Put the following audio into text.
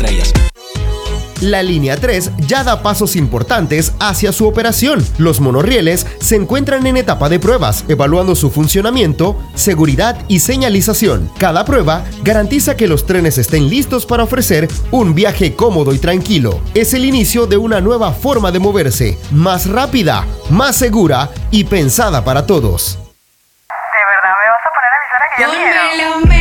estrellas. La línea 3 ya da pasos importantes hacia su operación. Los monorrieles se encuentran en etapa de pruebas, evaluando su funcionamiento, seguridad y señalización. Cada prueba garantiza que los trenes estén listos para ofrecer un viaje cómodo y tranquilo. Es el inicio de una nueva forma de moverse, más rápida, más segura y pensada para todos. ¿De verdad me vas a poner a avisar a que ya vinieron?